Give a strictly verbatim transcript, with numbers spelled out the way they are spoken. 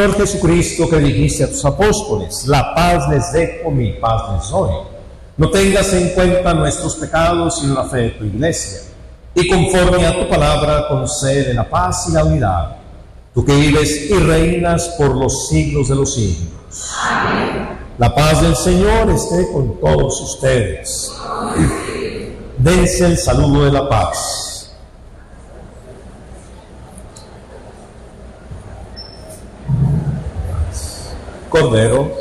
Señor Jesucristo, que dijiste a tus apóstoles, la paz les dejo, mi paz les doy. No tengas en cuenta nuestros pecados, sino la fe de tu iglesia. Y conforme a tu palabra, concede la paz y la unidad. Tú que vives y reinas por los siglos de los siglos. Amén. La paz del Señor esté con todos ustedes. Dense el saludo de la paz. Cordero,